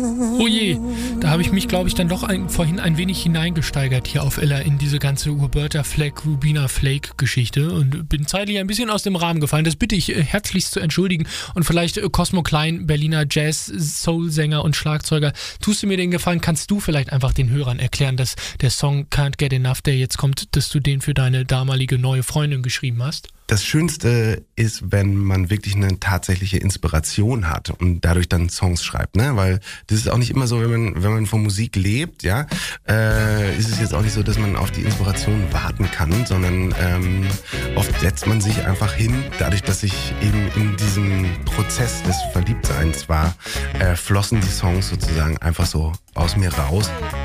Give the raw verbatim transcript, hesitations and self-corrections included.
Oh je, da habe ich mich, glaube ich, dann doch ein, vorhin ein wenig hineingesteigert hier auf Ella in diese ganze Roberta Flack, Rubina Flake Geschichte und bin zeitlich ein bisschen aus dem Rahmen gefallen. Das bitte ich äh, herzlichst zu entschuldigen und vielleicht äh, Cosmo Klein, Berliner Jazz, Soul-Sänger und Schlagzeuger, tust du mir den Gefallen, kannst du vielleicht einfach den Hörern erklären, dass der Song Can't Get Enough, der jetzt kommt, dass du den für deine damalige neue Freundin geschrieben hast? Das Schönste ist, wenn man wirklich eine tatsächliche Inspiration hat und dadurch dann Songs schreibt, ne? Weil das ist auch nicht immer so, wenn man wenn man von Musik lebt, ja, äh, ist es jetzt auch nicht so, dass man auf die Inspiration warten kann, sondern ähm, oft setzt man sich einfach hin, dadurch, dass ich eben in diesem Prozess des Verliebtseins war, äh, flossen die Songs sozusagen einfach so aus mir raus.